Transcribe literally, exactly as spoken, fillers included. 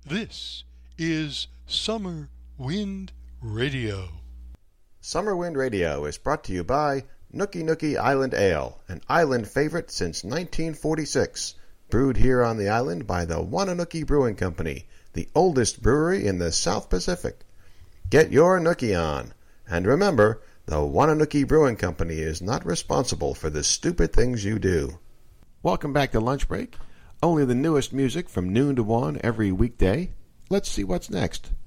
This is Summer Wind Radio. Summer Wind Radio is brought to you by Nookie Nookie Island Ale, an island favorite since nineteen forty-six. Brewed here on the island by the Wananookie Brewing Company, the oldest brewery in the South Pacific. Get your nookie on. And remember, the Wananookie Brewing Company is not responsible for the stupid things you do. Welcome back to Lunch Break. Only the newest music from noon to one every weekday. Let's see what's next.